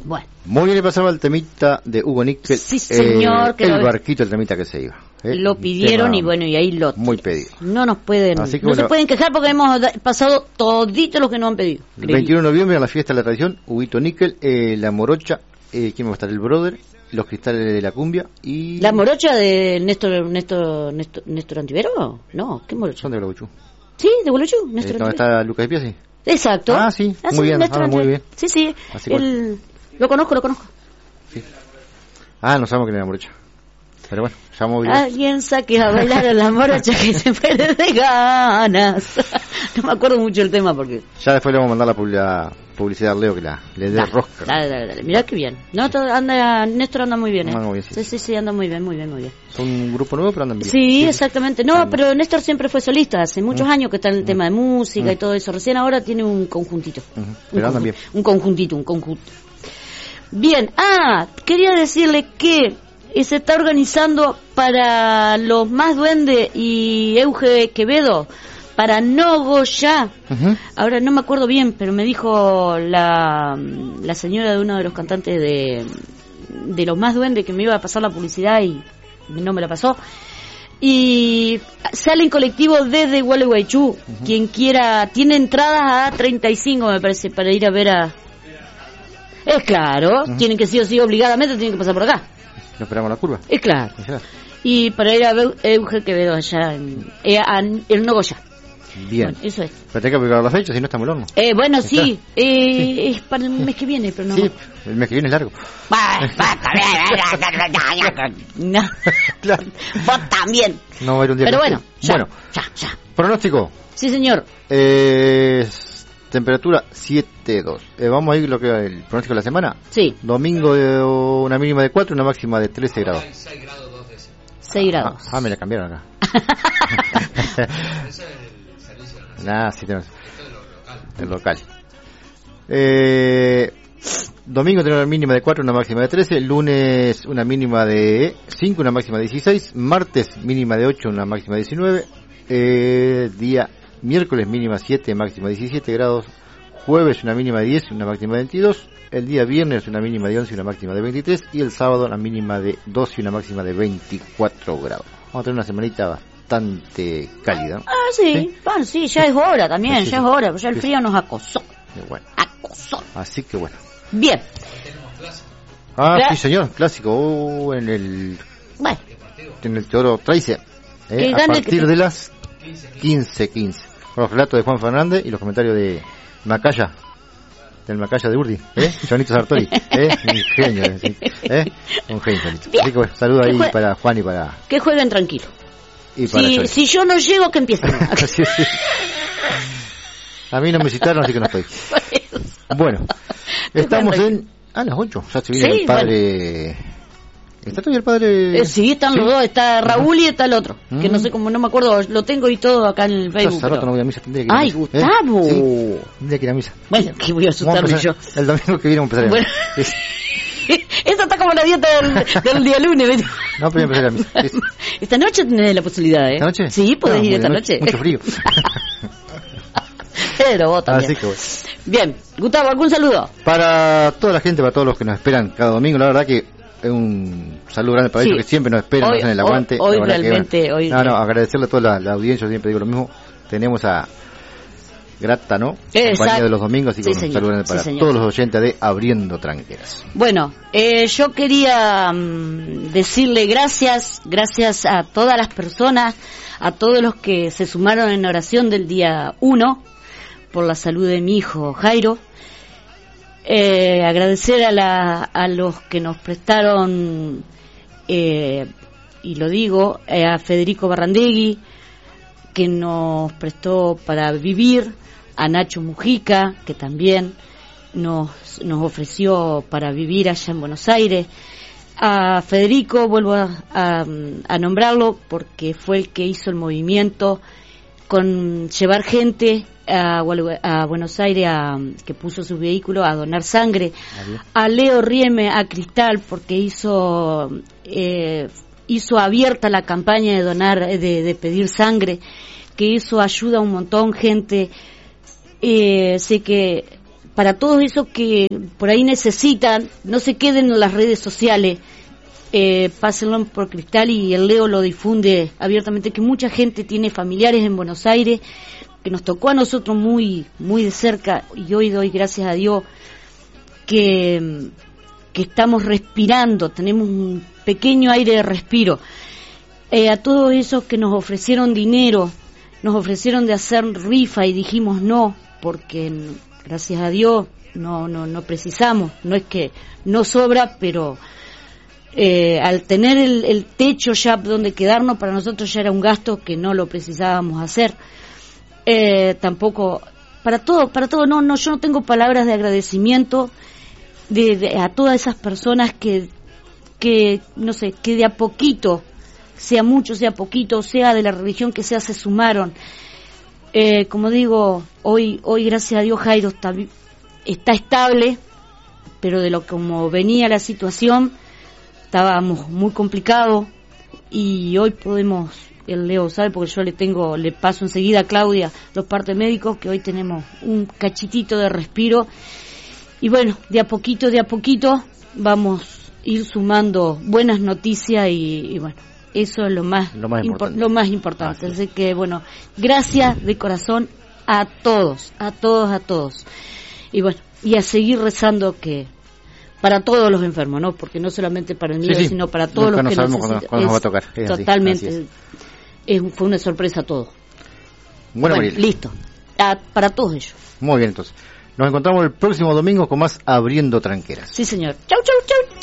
Bueno. Muy bien, le pasaba el temita de Hugo Nickel. Sí, señor. El barquito, el temita que se iba. Lo pidieron y bueno, y ahí lo... Muy pedido. No nos pueden... Así que no bueno, se pueden quejar porque hemos pasado todito lo que nos han pedido. El 21 de noviembre a la fiesta de la tradición, Huguito Nickel, la morocha, ¿quién va a estar? El brother, los cristales de la cumbia y... ¿La morocha de Néstor Antivero? No, ¿qué morocha? Son de Gualeguaychú. Sí, de Gualeguaychú, Néstor ¿Dónde está Lucas de Piazzi? Exacto. Ah, sí, muy bien, muy bien. Sí, sí, lo conozco. Sí. No sabemos quién era la morocha. Pero bueno, ya vamos bien. Alguien saque a bailar a la morocha que se muere de ganas. No me acuerdo mucho del tema porque... Ya después le vamos a mandar la publicidad a Leo que le dé rosca. Dale. Mirá qué bien. Néstor anda muy bien, Muy bien, sí, anda muy bien. Son un grupo nuevo, pero andan bien. Sí, exactamente. No, pero Néstor siempre fue solista. Hace muchos años que está en el tema de música y todo eso. Recién ahora tiene un conjuntito. Pero andan bien. Un conjunto. Bien. Quería decirle que se está organizando para los Más Duende y Euge Quevedo, para Nogoyá. Ahora no me acuerdo bien, pero me dijo la señora de uno de los cantantes de los Más Duende que me iba a pasar la publicidad y no me la pasó. Y sale en colectivo desde Gualeguaychú. Quien quiera, tiene entradas a 35 me parece, para ir a ver a... Es claro, tienen que sí o sí obligadamente tienen que pasar por acá. ¿No esperamos la curva? Es claro. Y para ir a ver Euge Quevedo allá en Nogoyá. Bien. Bueno, eso es. Pero hay que aplicar la fecha, si no está muy horno. Bueno, sí. Es para el mes que viene, pero no. Sí, el mes que viene es largo. No. Claro. Vos también. No va a ir un día. Pero bueno, ya. Pronóstico. Sí, señor. Temperatura 7.2. Vamos a ir lo que el pronóstico de la semana. Sí. Domingo una mínima de 4, una máxima de 13 grados. 6 grados. Me la cambiaron acá. Sí, tenemos. El local. Domingo tenemos una mínima de 4, una máxima de 13. Lunes una mínima de 5, una máxima de 16. Martes mínima de 8, una máxima de 19. Día miércoles mínima 7, máxima 17 grados. Jueves una mínima de 10, una máxima de 22. El día viernes una mínima de 11, una máxima de 23. Y el sábado una mínima de 12 y una máxima de 24 grados. Vamos a tener una semanita bastante cálida. Sí. Bueno, sí, ya es hora también, Sí. ya es hora. Ya el frío nos acosó. Bueno. Acosó. Así que bueno. Bien. Sí, señor, clásico. En el Teodoro Traice. A partir de las 15:15. Los relatos de Juan Fernández y los comentarios de Macaya. Del Macaya de Urdi. Jonito Sartori. Un genio. Un genio. Así que bueno, saludo ahí para Juan y para... Que jueguen tranquilo. Si yo no llego, que empiecen. Sí. A mí no me citaron, así que no estoy. Bueno, estamos a las 8. Ya se viene el padre... Bueno. ¿Está todavía el padre? Sí, están los dos. Está Raúl y está el otro. Que no sé cómo, no me acuerdo. Lo tengo y todo acá en el Facebook. Hace rato no voy a misa. ¡Ay, Gustavo! Sí, tendría que ir a misa. Bueno, que voy a asustarme yo. El domingo que viene vamos a empezar. Bueno. Esa está como la dieta del día lunes. ¿Ves? No, pero voy a empezar a misa. Esta noche tenés la posibilidad, ¿Esta noche? Sí, podés ir esta noche. Mucho frío. Pero vos también. Así que bueno. Bien, Gustavo, ¿algún saludo? Para toda la gente, para todos los que nos esperan cada domingo, la verdad que es un saludo grande para ellos que siempre nos esperan, nos hacen el aguante. Hoy realmente, hoy... agradecerle a toda la audiencia, yo siempre digo lo mismo. Tenemos a Grata, ¿no? Compañía de los domingos, así que un saludo grande para todos los oyentes de Abriendo Tranqueras. Bueno, yo quería decirle gracias a todas las personas, a todos los que se sumaron en oración del día 1 por la salud de mi hijo Jairo. Agradecer a los que nos prestaron, y lo digo, a Federico Barrandegui, que nos prestó para vivir, a Nacho Mujica, que también nos ofreció para vivir allá en Buenos Aires. A Federico vuelvo a nombrarlo porque fue el que hizo el movimiento con llevar gente a Buenos Aires, que puso su vehículo a donar sangre. A Leo Rieme, a Cristal, porque hizo abierta la campaña de donar, de pedir sangre, que eso ayuda a un montón gente. Sé que para todos esos que por ahí necesitan, no se queden en las redes sociales, pásenlo por Cristal y el Leo lo difunde abiertamente, que mucha gente tiene familiares en Buenos Aires, que nos tocó a nosotros muy muy de cerca, y hoy doy gracias a Dios que estamos respirando, tenemos un pequeño aire de respiro. A todos esos que nos ofrecieron dinero, nos ofrecieron de hacer rifa y dijimos no, porque gracias a Dios no precisamos, no es que no sobra, pero al tener el techo ya donde quedarnos, para nosotros ya era un gasto que no lo precisábamos hacer. Tampoco, para todo, no, yo no tengo palabras de agradecimiento a todas esas personas que no sé, que de a poquito, sea mucho, sea poquito, sea de la religión que sea, se sumaron. Como digo, hoy gracias a Dios Jairo está estable, pero de lo como venía la situación, estábamos muy complicados, y hoy podemos, el Leo sabe porque yo le paso enseguida a Claudia los partes médicos, que hoy tenemos un cachitito de respiro, y bueno, de a poquito vamos a ir sumando buenas noticias, y bueno, eso es lo más importante. Así que bueno, gracias de corazón a todos. Y bueno, y a seguir rezando que para todos los enfermos, ¿no? Porque no solamente para el mío, sino para todos los que necesitan. Cuándo nos va a tocar. Totalmente. Fue una sorpresa todo. Bueno, listo. Para todos ellos. Muy bien, entonces. Nos encontramos el próximo domingo con más Abriendo Tranqueras. Sí, señor. Chau.